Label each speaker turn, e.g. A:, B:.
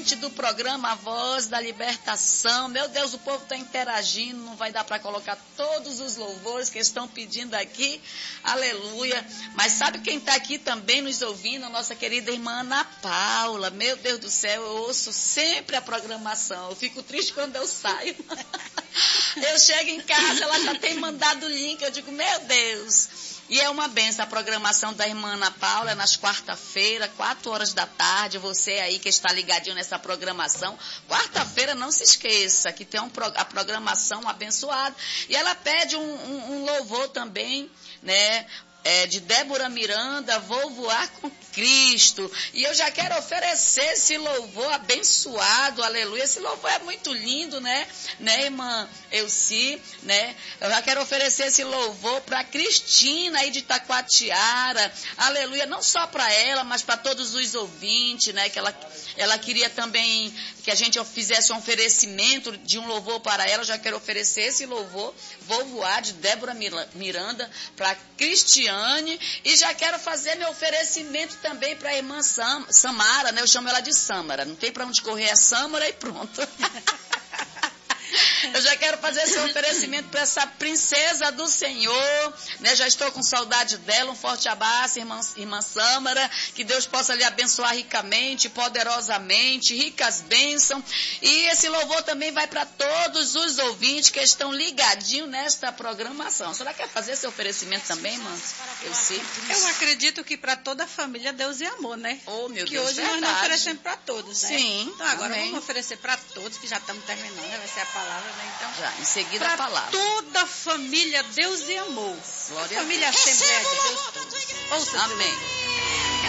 A: ouvinte do programa A Voz da Libertação. Meu Deus, o povo está interagindo, não vai dar para colocar todos os louvores que estão pedindo aqui. Aleluia. Mas sabe quem está aqui também nos ouvindo? A nossa querida irmã Ana Paula. Meu Deus do céu, eu ouço sempre a programação. Eu fico triste quando eu saio. Eu chego em casa, ela já tem mandado o link. Eu digo, meu Deus. E é uma benção a programação da irmã Ana Paula, nas quarta-feira, 4 horas da tarde. Você aí que está ligadinho nessa programação, quarta-feira não se esqueça que tem a programação abençoada. E ela pede um louvor também, né? De Débora Miranda, Vou Voar com Cristo. E eu já quero oferecer esse louvor abençoado, aleluia. Esse louvor é muito lindo, né, irmã Elci, né? Eu já quero oferecer esse louvor para Cristina aí de Taquatiara, aleluia. Não só para ela, mas para todos os ouvintes, né? Que ela queria também que a gente fizesse um oferecimento de um louvor para ela. Eu já quero oferecer esse louvor, Vou Voar, de Débora Miranda, para Cristiane. E já quero fazer meu oferecimento também para a irmã Samara, né? Eu chamo ela de Samara. Não tem para onde correr, é Samara e pronto. Eu já quero fazer esse oferecimento para essa princesa do Senhor, né? Já estou com saudade dela. Um forte abraço, irmã Samara. Que Deus possa lhe abençoar ricamente, poderosamente, ricas bênçãos. E esse louvor também vai para todos os ouvintes que estão ligadinhos nesta programação. Será que quer fazer esse oferecimento também, irmã?
B: Eu acredito que para toda a família Deus é amor, né?
A: Oh, meu
B: que
A: Deus,
B: hoje
A: verdade.
B: nós não oferecemos para todos, né?
A: Sim.
B: Então agora
A: amém.
B: vamos oferecer para todos, que já estamos terminando, né? Vai ser a palavra, né? Então,
A: já, em seguida
B: pra
A: a palavra.
B: Toda a família Deus e amor.
A: Glória
B: família
A: a Deus.
B: Assembleia de Deus todos. Ouça,
A: amém.